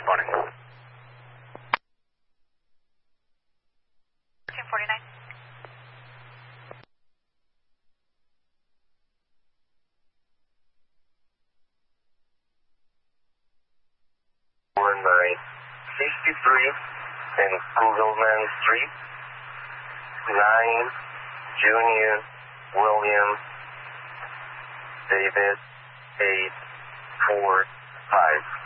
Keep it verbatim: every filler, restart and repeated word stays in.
responding. thirteen forty-nine. Four nine sixty-three in Kugelman Street. Nine Junior William David eight four five.